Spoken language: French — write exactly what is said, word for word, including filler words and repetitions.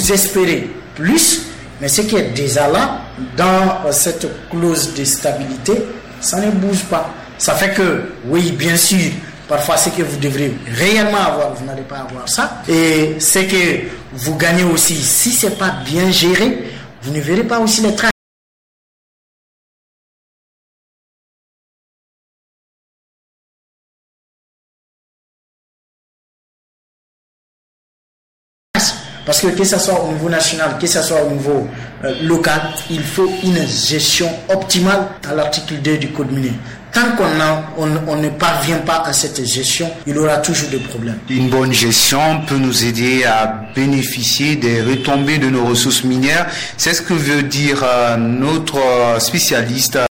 vous espérez plus, mais ce qui est déjà là, dans cette clause de stabilité, ça ne bouge pas. Ça fait que, oui, bien sûr, parfois ce que vous devrez réellement avoir, vous n'allez pas avoir ça. Et ce que vous gagnez aussi, si ce n'est pas bien géré, vous ne verrez pas aussi les traces. Parce que que ce soit au niveau national, que ce soit au niveau euh, local, il faut une gestion optimale à l'article deux du Code minier. Tant qu'on a, on, on ne parvient pas à cette gestion, il y aura toujours des problèmes. Une bonne gestion peut nous aider à bénéficier des retombées de nos ressources minières. C'est ce que veut dire euh, notre spécialiste.